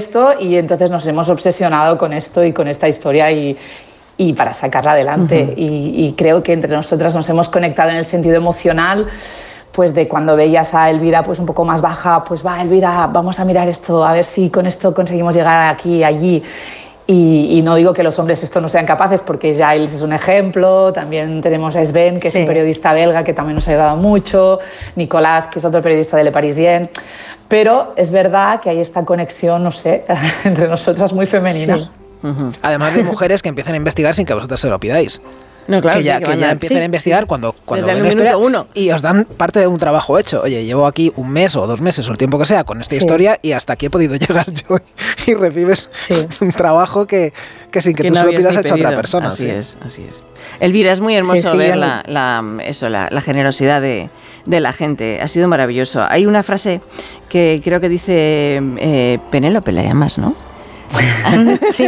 esto y entonces nos hemos obsesionado con esto y con esta historia y para sacarla adelante. Y creo que entre nosotras nos hemos conectado en el sentido emocional, pues de cuando veías a Elvira pues un poco más baja, pues va Elvira, vamos a mirar esto, a ver si con esto conseguimos llegar aquí, allí. Y no digo que los hombres esto no sean capaces, porque Giles es un ejemplo, también tenemos a Sven, que es un periodista belga que también nos ha ayudado mucho, Nicolás, que es otro periodista de Le Parisien, pero es verdad que hay esta conexión, no sé, entre nosotras muy femenina. Sí. Además de mujeres que empiezan a investigar sin que vosotras se lo pidáis. No, claro, que ya empiecen a investigar cuando ven la historia y os dan parte de un trabajo hecho. Oye, llevo aquí 1 mes o 2 meses o el tiempo que sea con esta historia y hasta aquí he podido llegar yo y recibes un trabajo que sin que tú se lo pidas ha hecho otra persona. Así es. Elvira, es muy hermoso ver la generosidad de la gente. Ha sido maravilloso. Hay una frase que creo que dice Penélope, la llamas, ¿no? Sí.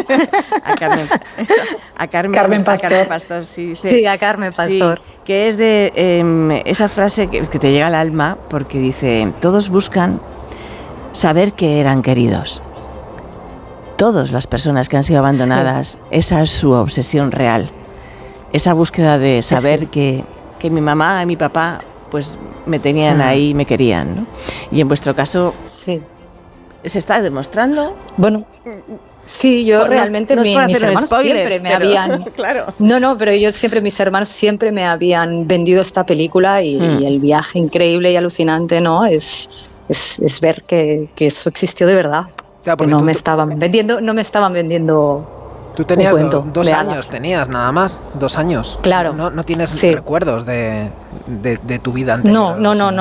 A Carmen Pastor, sí. Sí, a Carmen Pastor. Sí, que es de esa frase que te llega al alma porque dice: todos buscan saber que eran queridos. Todas las personas que han sido abandonadas, esa es su obsesión real. Esa búsqueda de saber que mi mamá y mi papá pues me tenían ahí y me querían, ¿no? Y en vuestro caso... Sí. ¿Se está demostrando? Bueno, sí, yo realmente mis hermanos siempre me habían... Claro. No, pero mis hermanos siempre me habían vendido esta película y el viaje increíble y alucinante, ¿no? Es ver que eso existió de verdad. Claro, que no me estaban vendiendo. Tú tenías 2 años, tenías nada más, 2 años. Claro. No tienes recuerdos de tu vida anterior.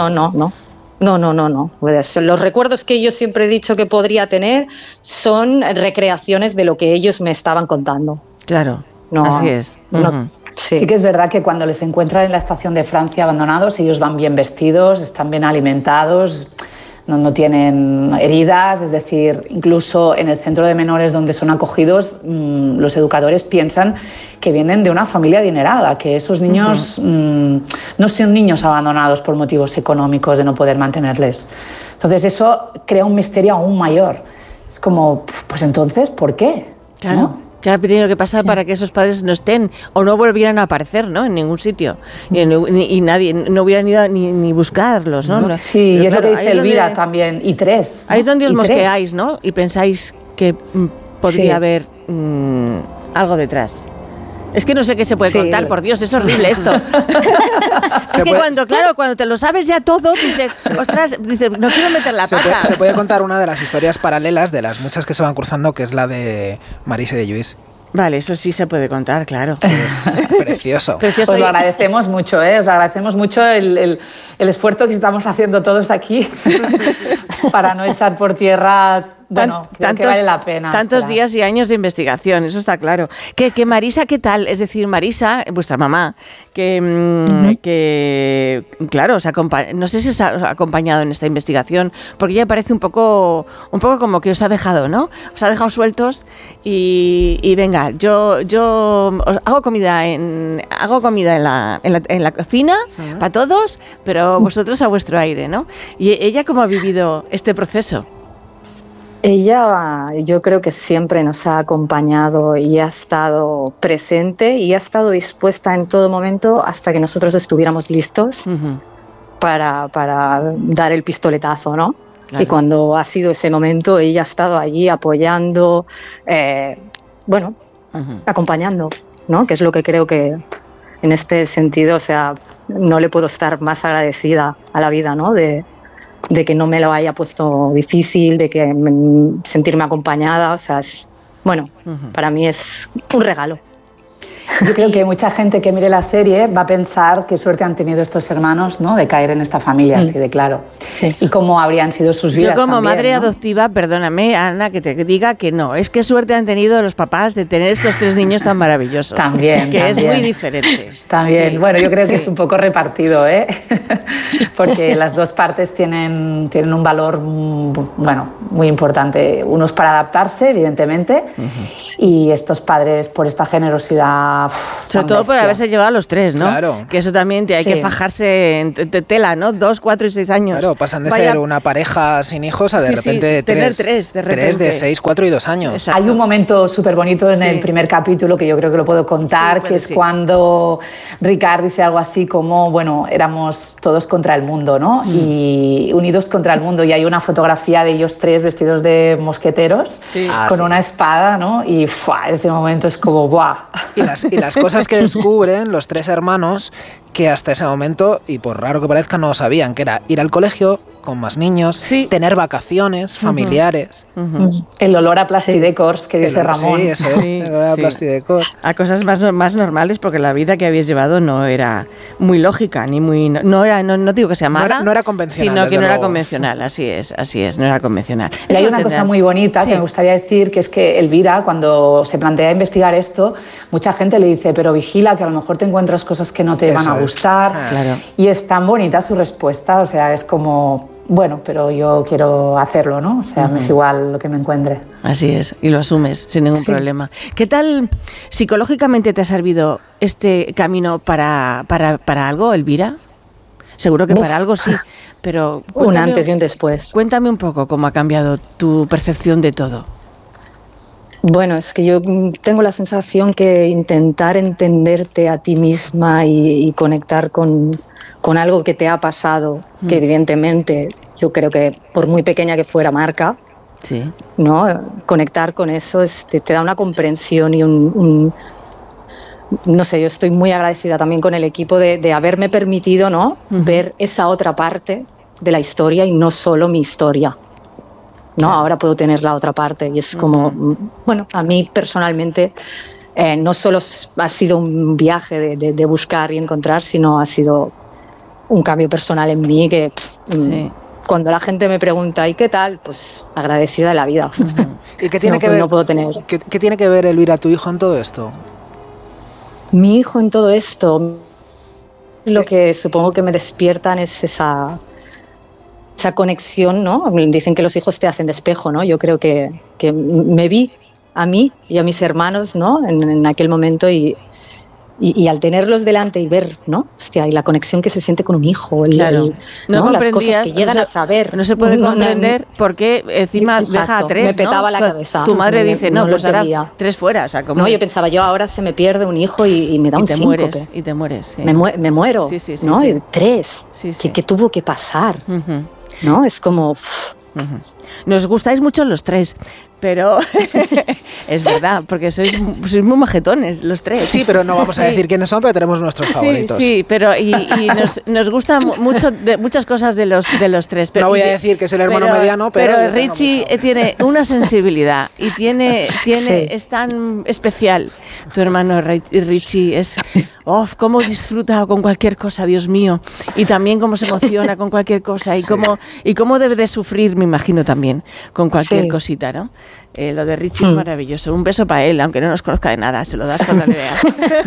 No. Pues los recuerdos que yo siempre he dicho que podría tener son recreaciones de lo que ellos me estaban contando. Claro, así es. Sí que es verdad que cuando les encuentran en la estación de Francia abandonados, ellos van bien vestidos, están bien alimentados, no tienen heridas, es decir, incluso en el centro de menores donde son acogidos, los educadores piensan que vienen de una familia adinerada, que esos niños no son niños abandonados por motivos económicos de no poder mantenerles. Entonces eso crea un misterio aún mayor. Es como, pues entonces, ¿por qué? Claro. ¿No? ¿Qué ha tenido que pasar para que esos padres no estén o no volvieran a aparecer, ¿no? En ningún sitio y nadie no hubieran ido ni buscarlos, ¿no? Sí, y es lo que dice Elvira también, y 3. Ahí es donde os mosqueáis, ¿no? Y pensáis que podría haber algo detrás. Es que no sé qué se puede contar, por Dios, es horrible esto. Es que cuando te lo sabes ya todo, dices, ostras, no quiero meter la pata. Se puede contar una de las historias paralelas de las muchas que se van cruzando, que es la de Marisa de Lluís. Vale, eso sí se puede contar, claro. Es precioso. Os lo agradecemos mucho, os agradecemos mucho el esfuerzo que estamos haciendo todos aquí para no echar por tierra... Bueno, creo que vale la pena. Tantos días y años de investigación, eso está claro. Que Marisa, ¿qué tal? Es decir, Marisa, vuestra mamá, que claro, no sé si os ha acompañado en esta investigación, porque ella parece un poco como que os ha dejado, ¿no? Os ha dejado sueltos y venga, yo os hago comida en la cocina para todos, pero vosotros a vuestro aire, ¿no? Y ella, ¿cómo ha vivido este proceso? Ella, yo creo que siempre nos ha acompañado y ha estado presente y ha estado dispuesta en todo momento hasta que nosotros estuviéramos listos para dar el pistoletazo, ¿no? Claro. Y cuando ha sido ese momento, ella ha estado allí apoyando, acompañando, ¿no? Que es lo que creo que en este sentido, o sea, no le puedo estar más agradecida a la vida, ¿no? De que no me lo haya puesto difícil, de que sentirme acompañada, o sea, para mí es un regalo. Yo creo que mucha gente que mire la serie va a pensar qué suerte han tenido estos hermanos, ¿no? De caer en esta familia, así de claro. Sí. Y cómo habrían sido sus vidas. Yo como también, madre ¿no? adoptiva, perdóname, Ana, que te diga que no. Es que suerte han tenido los papás de tener estos 3 niños tan maravillosos. También. Es muy diferente. También. Sí. Bueno, yo creo que es un poco repartido, ¿eh? Porque las dos partes tienen un valor, muy importante. Unos para adaptarse, evidentemente, y estos padres por esta generosidad Sobre todo por haberse llevado a los 3, ¿no? Claro. Que eso también hay que fajarse en tela, ¿no? 2, 4 y 6 años. Claro, pasan de ser una pareja sin hijos a de repente tener 3 de repente. 3 de 6, 4 y 2 años. Exacto. Hay un momento súper bonito en el primer capítulo que yo creo que lo puedo contar, que es cuando Ricard dice algo así como, bueno, éramos todos contra el mundo, ¿no? Y unidos contra el mundo. Y hay una fotografía de ellos 3 vestidos de mosqueteros con una espada, ¿no? Y ese momento es como ¡buah! Y las cosas que descubren los 3 hermanos, que hasta ese momento, y por raro que parezca, no sabían, que era ir al colegio con más niños, tener vacaciones familiares. El olor a Plastidecors que dice Ramón. Sí, eso es, el olor a Plastidecors. A cosas más normales, porque la vida que habías llevado no era muy lógica, ni muy... No digo que sea mala, no era convencional, sino que no era convencional, así es, no era convencional. Y hay una cosa muy bonita que me gustaría decir, que es que Elvira, cuando se plantea investigar esto, mucha gente le dice, pero vigila, que a lo mejor te encuentras cosas que no te van a gustar. Claro. Y es tan bonita su respuesta, o sea, es como... Bueno, pero yo quiero hacerlo, ¿no? O sea, me es igual lo que me encuentre. Así es, y lo asumes sin ningún problema. ¿Qué tal psicológicamente te ha servido este camino para algo, Elvira? Seguro que para algo sí, pero... Un antes y un después. Cuéntame un poco cómo ha cambiado tu percepción de todo. Bueno, es que yo tengo la sensación que intentar entenderte a ti misma y conectar con algo que te ha pasado, que evidentemente yo creo que por muy pequeña que fuera marca, ¿no? Conectar con eso te da una comprensión y no sé, yo estoy muy agradecida también con el equipo de haberme permitido, ¿no? Ver esa otra parte de la historia y no solo mi historia. ¿No? Ahora puedo tener la otra parte y es como, bueno, a mí personalmente no solo ha sido un viaje de buscar y encontrar, sino ha sido un cambio personal en mí que cuando la gente me pregunta ¿y qué tal? Pues agradecida de la vida. ¿Y qué tiene que ver? No puedo tener. ¿Qué tiene que ver, Elvira, tu hijo en todo esto? Mi hijo en todo esto, lo que supongo que me despiertan es esa conexión, ¿no? Dicen que los hijos te hacen de espejo, ¿no? Yo creo que me vi a mí y a mis hermanos, ¿no? En aquel momento y al tenerlos delante y ver, ¿no? Hostia, y la conexión que se siente con un hijo, ¿no? Las cosas que llegan a saber. No se puede comprender por qué encima deja a 3, me petaba la cabeza. Tu madre dice, pues ahora 3 fuera. O sea, no, yo pensaba, ahora se me pierde un hijo y me da un síncope. Y te mueres. Sí. Me muero, ¿no? Y 3, que tuvo que pasar, ¿no? Es como... Nos gustáis mucho los 3, pero es verdad, porque sois muy majetones los 3. Sí, pero no vamos a decir quiénes son, pero tenemos nuestros favoritos. Sí, pero nos gustan muchas cosas de los 3. Pero, no voy a decir que es el hermano mediano, pero Richie tiene una sensibilidad y es tan especial. Tu hermano Richie es... cómo disfruta con cualquier cosa, Dios mío, y también cómo se emociona con cualquier cosa y cómo debe de sufrir, me imagino también, con cualquier cosita, ¿no? Lo de Richie es maravilloso. Un beso para él, aunque no nos conozca de nada, se lo das cuando le veas.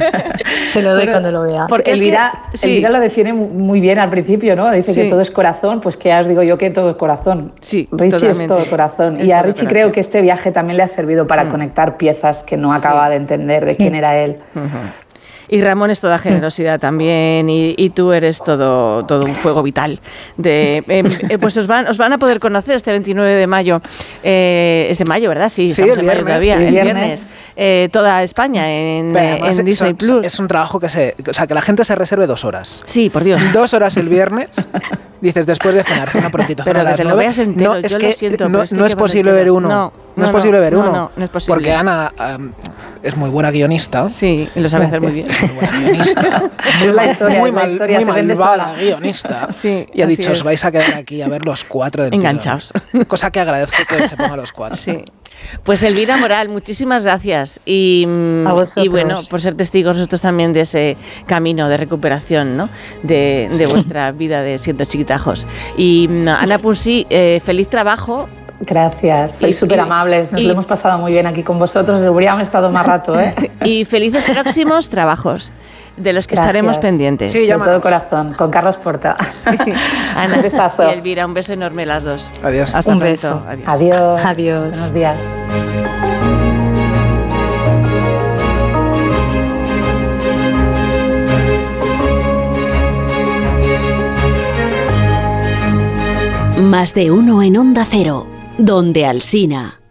Se lo doy cuando lo vea. Porque Elvira lo define muy bien al principio, ¿no? Dice que todo es corazón, pues que ya os digo yo que todo es corazón. Sí, Richie totalmente. es todo corazón. Y a Richie creo que este viaje también le ha servido para conectar piezas que no acaba de entender de quién era él. Y Ramón es toda generosidad también, y tú eres todo un fuego vital. Pues os van a poder conocer este 29 de mayo. Es de mayo, ¿verdad? Sí, el viernes. Todavía, el viernes. Toda España en Disney Plus. Es un trabajo que que la gente se reserve 2 horas. Sí, por Dios. 2 horas el viernes. Dices, después de cenar, cena prontito. Pero que te lo veas entero, yo lo siento. No es posible ver uno. No es posible ver uno. No es posible. Porque Ana es muy buena guionista. Sí, y lo sabe hacer muy bien. Es muy buena guionista. Es la historia, muy malvada guionista. Sí, y ha dicho, os vais a quedar aquí a ver los 4 del enganchados. Tirón. Cosa que agradezco que se pongan los 4. Sí. Pues Elvira Moral, muchísimas gracias. Y bueno, por ser testigos nosotros también de ese camino de recuperación, ¿no? de vuestra vida de siendo chiquitajos. Y Ana Punsi, feliz trabajo. Gracias, sois súper amables, nos lo hemos pasado muy bien aquí con vosotros, hubiéramos estado más rato, ¿eh? Y felices próximos trabajos, de los que estaremos pendientes. Sí, de todo corazón, con Carlos Porta. Sí. Ana, un besazo. Y Elvira, un beso enorme las dos. Adiós. Hasta un pronto. Beso. Adiós. Adiós. Buenos días. Más de uno en Onda Cero, donde Alsina.